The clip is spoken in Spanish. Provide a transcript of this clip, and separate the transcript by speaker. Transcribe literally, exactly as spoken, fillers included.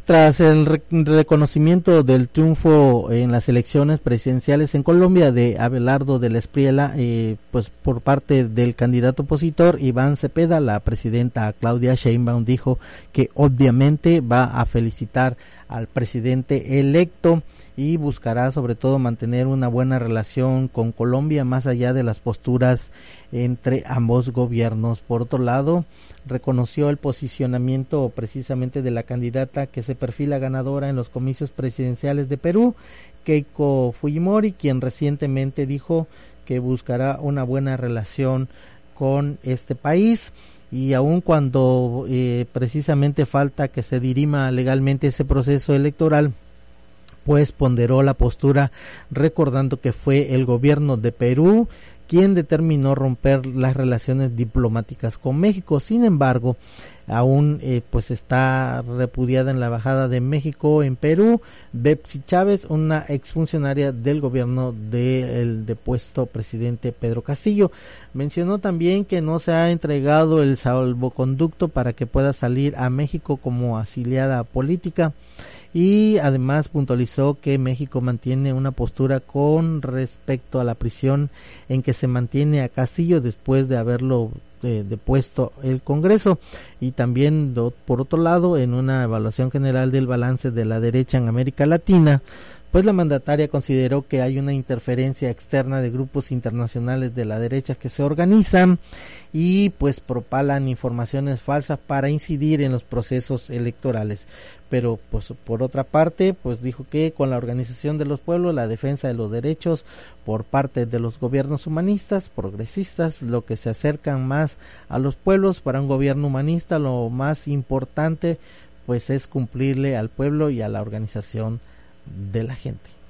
Speaker 1: Tras el re- reconocimiento del triunfo en las elecciones presidenciales en Colombia de Abelardo del Espriella, eh, pues por parte del candidato opositor Iván Cepeda, la presidenta Claudia Sheinbaum dijo que obviamente va a felicitar al presidente electo y buscará sobre todo mantener una buena relación con Colombia más allá de las posturas entre ambos gobiernos. Por otro lado, reconoció el posicionamiento precisamente de la candidata que se perfila ganadora en los comicios presidenciales de Perú, Keiko Fujimori, quien recientemente dijo que buscará una buena relación con este país. Y aun cuando eh, precisamente falta que se dirima legalmente ese proceso electoral, pues ponderó la postura recordando que fue el gobierno de Perú quien determinó romper las relaciones diplomáticas con México. Sin embargo, aún eh, pues está repudiada en la embajada de México en Perú Betsy Chávez, una exfuncionaria del gobierno del depuesto presidente Pedro Castillo. Mencionó también que no se ha entregado el salvoconducto para que pueda salir a México como asiliada política. Y además puntualizó que México mantiene una postura con respecto a la prisión en que se mantiene a Castillo después de haberlo eh, depuesto el Congreso. Y también do, por otro lado, en una evaluación general del balance de la derecha en América Latina, pues la mandataria consideró que hay una interferencia externa de grupos internacionales de la derecha que se organizan y pues propalan informaciones falsas para incidir en los procesos electorales. Pero pues por otra parte, pues dijo que con la organización de los pueblos, la defensa de los derechos por parte de los gobiernos humanistas, progresistas, lo que se acercan más a los pueblos, para un gobierno humanista lo más importante pues es cumplirle al pueblo y a la organización de la gente.